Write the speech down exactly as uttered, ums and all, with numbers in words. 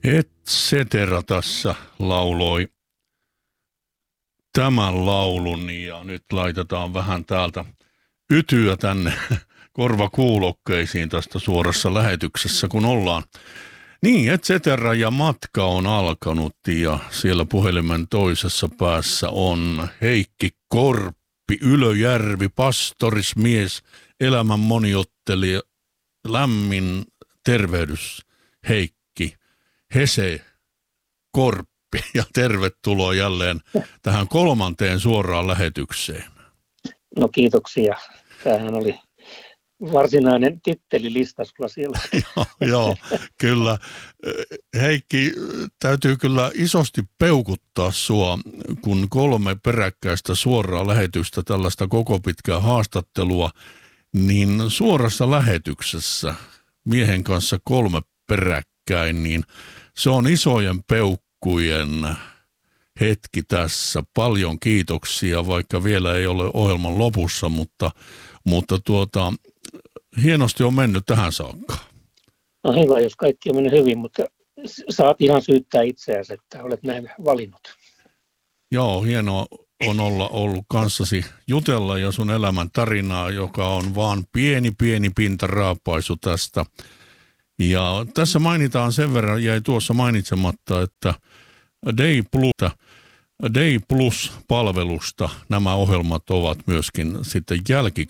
Et cetera tässä lauloi tämän laulun ja nyt laitetaan vähän täältä ytyä tänne korvakuulokkeisiin tästä suorassa lähetyksessä, kun ollaan. Niin, et cetera ja matka on alkanut ja siellä puhelimen toisessa päässä on Heikki Korppi, Ylöjärvi, pastorismies, elämän moniottelija, lämmin tervehdys Heikki, Hese Korppi ja tervetuloa jälleen tähän kolmanteen suoraan lähetykseen. No kiitoksia. Tämähän oli varsinainen tittelilista sulla siellä. joo, joo, kyllä. Heikki, täytyy kyllä isosti peukuttaa sua, kun kolme peräkkäistä suoraa lähetystä, tällaista koko pitkää haastattelua, niin suorassa lähetyksessä miehen kanssa kolme peräkkäin, niin se on isojen peukkujen hetki tässä. Paljon kiitoksia, vaikka vielä ei ole ohjelman lopussa, mutta, mutta tuota, hienosti on mennyt tähän saakka. No hyvä, jos kaikki on mennyt hyvin, mutta saat ihan syyttää itseäsi, että olet näin valinnut. Joo, hienoa on olla ollut kanssasi jutella ja sun elämän tarinaa, joka on vaan pieni, pieni pintaraapaisu tästä. Ja tässä mainitaan sen verran, jäi tuossa mainitsematta, että Day Plus, Day Plus-palvelusta nämä ohjelmat ovat myöskin sitten